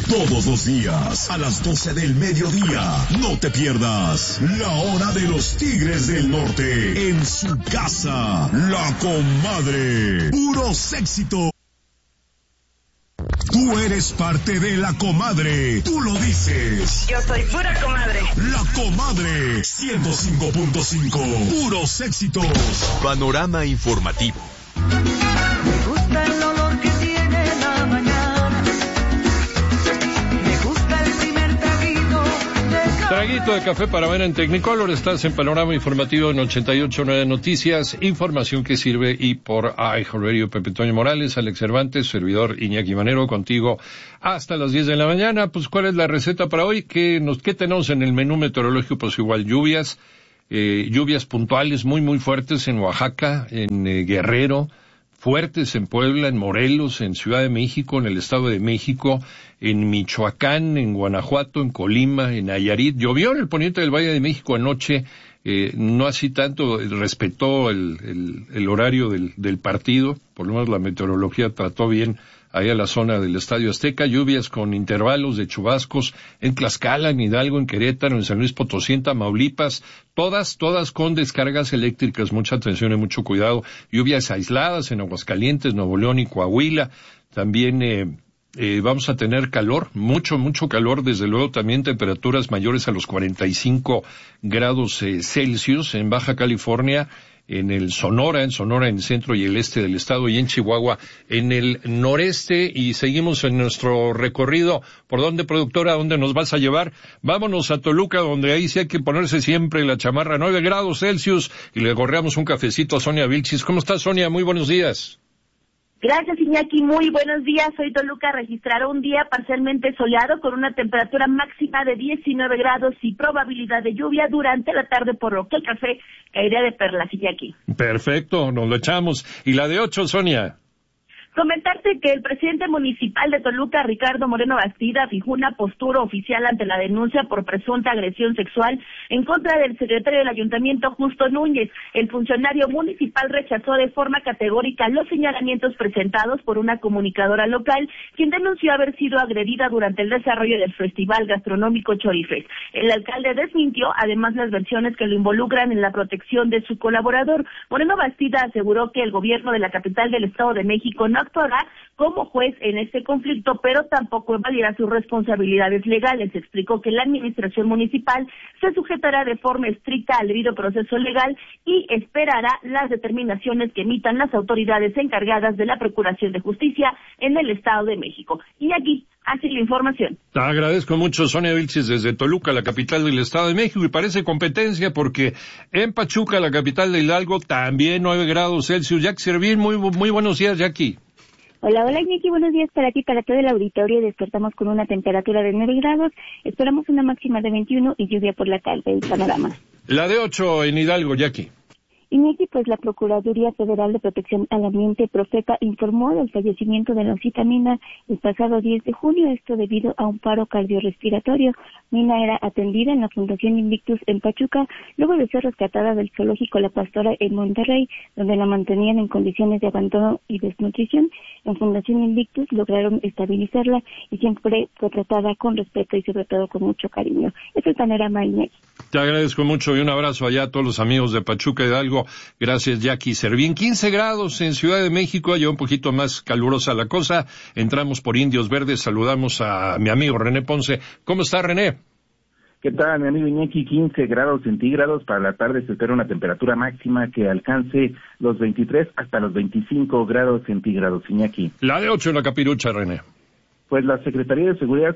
Todos los días, a las 12 del mediodía, no te pierdas La Hora de los Tigres del Norte, en su casa, La Comadre. Puros éxitos. Tú eres parte de La Comadre, tú lo dices. Yo soy pura comadre. La Comadre, 105.5, puros éxitos. Panorama informativo. Me gusta el olor que tiene la mañana. Me gusta el primer traguito de café para ver en Technicolor. Estás en Panorama Informativo en 88.9 Noticias, información que sirve, y por iHeartRadio. Pepe Toño Morales, Alex Cervantes, servidor Iñaki Manero, contigo hasta las 10 de la mañana. Pues, ¿cuál es la receta para hoy? ¿Qué tenemos en el menú meteorológico? Pues igual lluvias puntuales muy fuertes en Oaxaca, en Guerrero, fuertes en Puebla, en Morelos, en Ciudad de México, en el Estado de México, en Michoacán, en Guanajuato, en Colima, en Nayarit. Llovió en el poniente del Valle de México anoche, no así tanto, respetó el horario del partido, por lo menos la meteorología trató bien ahí a la zona del Estadio Azteca. Lluvias con intervalos de chubascos en Tlaxcala, en Hidalgo, en Querétaro, en San Luis Potosí, en Tamaulipas, todas con descargas eléctricas. Mucha atención y mucho cuidado. Lluvias aisladas en Aguascalientes, Nuevo León y Coahuila. También vamos a tener calor, mucho calor, desde luego también temperaturas mayores a los 45 grados Celsius en Baja California, en el Sonora, en el centro y el este del estado, y en Chihuahua, en el noreste. Y seguimos en nuestro recorrido. ¿Por dónde, productora? ¿Dónde nos vas a llevar? Vámonos a Toluca, donde ahí sí hay que ponerse siempre la chamarra, 9 grados Celsius, y le gorreamos un cafecito a Sonia Vilchis. ¿Cómo estás, Sonia? Muy buenos días. Gracias, Iñaki. Muy buenos días. Hoy Toluca registrará un día parcialmente soleado con una temperatura máxima de 19 grados y probabilidad de lluvia durante la tarde, por lo que el café caería de perlas, Iñaki. Perfecto, nos lo echamos. ¿Y la de 8, Sonia? Comentarte que el presidente municipal de Toluca, Ricardo Moreno Bastida, fijó una postura oficial ante la denuncia por presunta agresión sexual en contra del secretario del ayuntamiento, Justo Núñez. El funcionario municipal rechazó de forma categórica los señalamientos presentados por una comunicadora local, quien denunció haber sido agredida durante el desarrollo del Festival Gastronómico Chorifest. El alcalde desmintió además las versiones que lo involucran en la protección de su colaborador. Moreno Bastida aseguró que el gobierno de la capital del Estado de México no actuará como juez en este conflicto, pero tampoco evadirá sus responsabilidades legales. Explicó que la administración municipal se sujetará de forma estricta al debido proceso legal y esperará las determinaciones que emitan las autoridades encargadas de la Procuración de Justicia en el Estado de México. Y aquí, así la información. Te agradezco mucho, Sonia Vilchis, desde Toluca, la capital del Estado de México, y parece competencia porque en Pachuca, la capital de Hidalgo, también 9 grados Celsius. Jackie Servín, muy buenos días, Jackie. Hola, Iñaki, buenos días para ti, para todo el auditorio. Despertamos con una temperatura de 9 grados, esperamos una máxima de 21 y lluvia por la tarde. El panorama. La de 8 en Hidalgo, Jackie. Iñaki, pues la Procuraduría Federal de Protección al Ambiente, Profepa, informó del fallecimiento de Rosita Mina el pasado 10 de junio, esto debido a un paro cardiorrespiratorio. Mina era atendida en la Fundación Invictus en Pachuca, luego de ser rescatada del zoológico La Pastora en Monterrey, donde la mantenían en condiciones de abandono y desnutrición. En Fundación Invictus lograron estabilizarla y siempre fue tratada con respeto y sobre todo con mucho cariño. Ese es el panorama, Iñaki. Te agradezco mucho y un abrazo allá a todos los amigos de Pachuca Hidalgo. Gracias, Jackie Servín. 15 grados en Ciudad de México, allá un poquito más calurosa la cosa. Entramos por Indios Verdes, saludamos a mi amigo René Ponce. ¿Cómo está, René? ¿Qué tal, mi amigo Iñaki? 15 grados centígrados. Para la tarde se espera una temperatura máxima que alcance los 23 hasta los 25 grados centígrados, Iñaki. La de 8 en la capirucha, René. Pues la Secretaría de Seguridad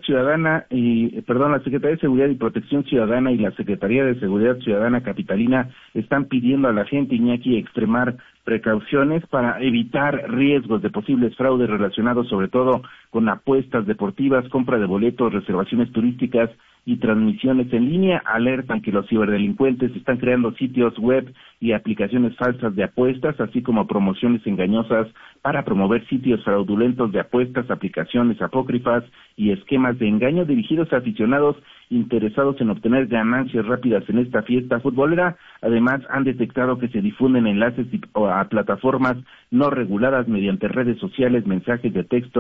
la Secretaría de Seguridad y Protección Ciudadana y la Secretaría de Seguridad Ciudadana Capitalina están pidiendo a la gente, Iñaki, extremar precauciones para evitar riesgos de posibles fraudes relacionados sobre todo con apuestas deportivas, compra de boletos, reservaciones turísticas y transmisiones en línea. Alertan que los ciberdelincuentes están creando sitios web y aplicaciones falsas de apuestas, así como promociones engañosas para promover sitios fraudulentos de apuestas, aplicaciones apócrifas y esquemas de engaño dirigidos a aficionados interesados en obtener ganancias rápidas en esta fiesta futbolera. Además, han detectado que se difunden enlaces a plataformas no reguladas mediante redes sociales, mensajes de texto,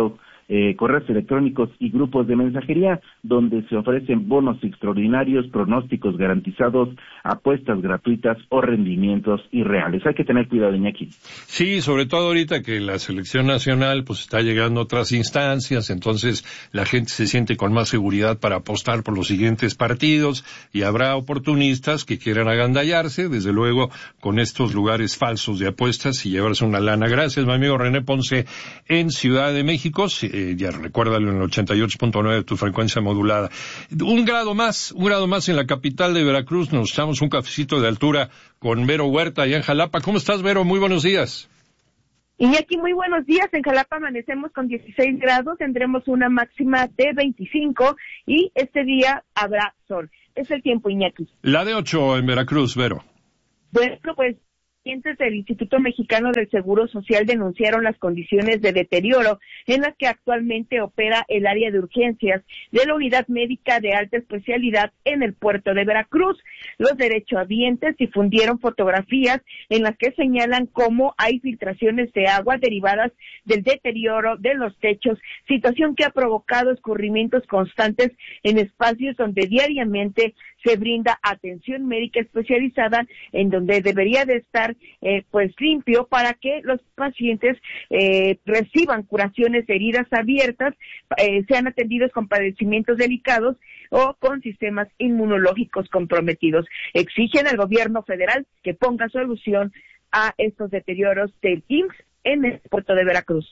correos electrónicos y grupos de mensajería, donde se ofrecen bonos extraordinarios, pronósticos garantizados, apuestas gratuitas o rendimientos irreales. Hay que tener cuidado, Iñaki. Sí, sobre todo ahorita que la selección nacional pues está llegando a otras instancias, entonces la gente se siente con más seguridad para apostar por los siguientes partidos, y habrá oportunistas que quieran agandallarse, desde luego, con estos lugares falsos de apuestas y llevarse una lana. Gracias, mi amigo René Ponce, en Ciudad de México. Ya recuérdalo, en el 88.9 de tu frecuencia modulada. Un grado más en la capital de Veracruz. Nos echamos un cafecito de altura con Vero Huerta allá en Jalapa. ¿Cómo estás, Vero? Muy buenos días. Iñaki, muy buenos días. En Jalapa amanecemos con 16 grados, tendremos una máxima de 25 y este día habrá sol. Es el tiempo, Iñaki. La de 8 en Veracruz, Vero. Bueno, pues pacientes del Instituto Mexicano del Seguro Social denunciaron las condiciones de deterioro en las que actualmente opera el área de urgencias de la Unidad Médica de Alta Especialidad en el puerto de Veracruz. Los derechohabientes difundieron fotografías en las que señalan cómo hay filtraciones de agua derivadas del deterioro de los techos, situación que ha provocado escurrimientos constantes en espacios donde diariamente se brinda atención médica especializada, en donde debería de estar pues limpio para que los pacientes reciban curaciones de heridas abiertas, sean atendidos con padecimientos delicados o con sistemas inmunológicos comprometidos. Exigen al gobierno federal que ponga solución a estos deterioros del IMSS en el puerto de Veracruz.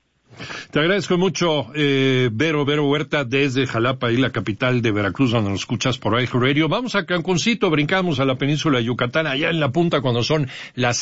Te agradezco mucho, Vero Huerta, desde Jalapa, y la capital de Veracruz, donde nos escuchas por iHeart Radio. Vamos a Cancuncito, brincamos a la península de Yucatán, allá en la punta, cuando son las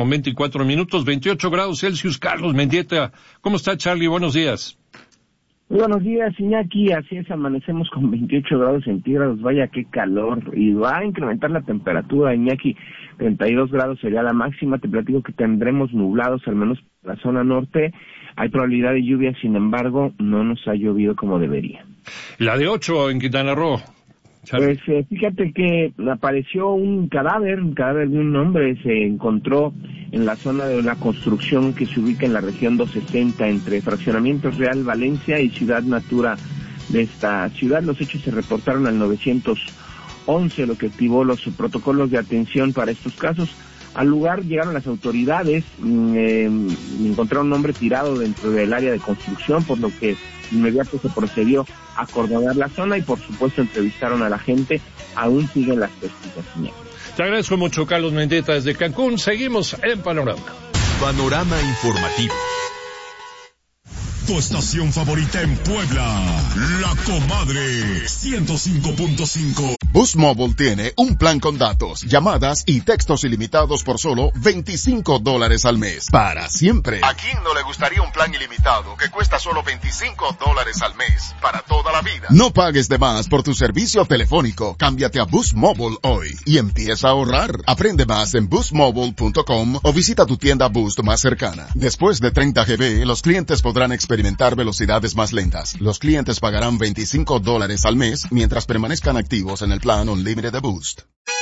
7:24, 28 grados Celsius. Carlos Mendieta, ¿cómo está, Charlie? Buenos días. Muy buenos días, Iñaki. Así es, amanecemos con 28 grados centígrados. Vaya, qué calor. Y va a incrementar la temperatura, Iñaki. 32 grados sería la máxima. Te platico que tendremos nublados, al menos en la zona norte. Hay probabilidad de lluvia, sin embargo, no nos ha llovido como debería. La de 8 en Quintana Roo. Pues fíjate que apareció un cadáver de un hombre. Se encontró en la zona de una construcción que se ubica en la región 260, entre Fraccionamientos Real Valencia y Ciudad Natura de esta ciudad. Los hechos se reportaron al 911, lo que activó los protocolos de atención para estos casos. Al lugar llegaron las autoridades, encontraron un hombre tirado dentro del área de construcción, por lo que inmediato se procedió a acordonar la zona y por supuesto entrevistaron a la gente. Aún siguen las pesquisas. Te agradezco mucho, Carlos Mendieta, desde Cancún. Seguimos en Panorama. Panorama informativo. Tu estación favorita en Puebla, La Comadre 105.5. Boost Mobile tiene un plan con datos, llamadas y textos ilimitados por solo $25 al mes. Para siempre. ¿A quién no le gustaría un plan ilimitado que cuesta solo $25 al mes? Para toda la vida. No pagues de más por tu servicio telefónico. Cámbiate a Boost Mobile hoy y empieza a ahorrar. Aprende más en boostmobile.com o visita tu tienda Boost más cercana. Después de 30 GB, los clientes podrán experimentar velocidades más lentas. Los clientes pagarán $25 al mes mientras permanezcan activos en el plan Unlimited de Boost.